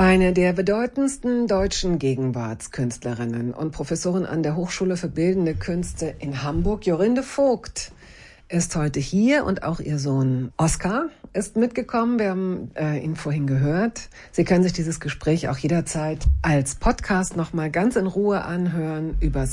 Eine der bedeutendsten deutschen Gegenwartskünstlerinnen und Professorin an der Hochschule für Bildende Künste in Hamburg, Jorinde Vogt, ist heute hier und auch ihr Sohn Oskar ist mitgekommen. Wir haben ihn vorhin gehört. Sie können sich dieses Gespräch auch jederzeit als Podcast nochmal ganz in Ruhe anhören über